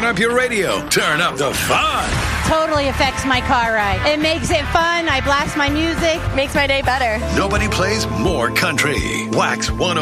up your radio. Turn up the fun. Totally affects my car ride. It makes it fun. I blast my music. Makes my day better. Nobody plays more country. Wax 101.